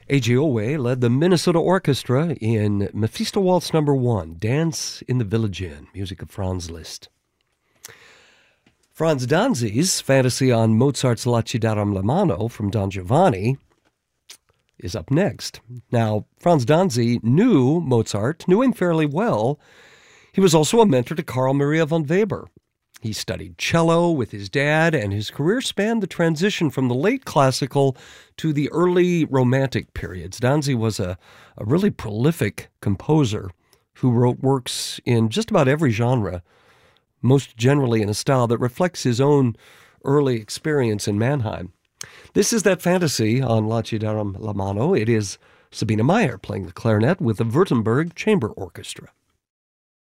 A.J. Owe led the Minnesota Orchestra in Mephisto Waltz No. 1, Dance in the Village Inn, music of Franz Liszt. Franz Danzi's fantasy on Mozart's Lacidarum Lamano from Don Giovanni is up next. Now, Franz Danzi knew Mozart, knew him fairly well. He was also a mentor to Carl Maria von Weber. He studied cello with his dad, and his career spanned the transition from the late classical to the early romantic periods. Danzi was a really prolific composer who wrote works in just about every genre, most generally in a style that reflects his own early experience in Mannheim. This is that fantasy on Lacidarum Lamano. It is Sabine Meyer playing the clarinet with the Württemberg Chamber Orchestra.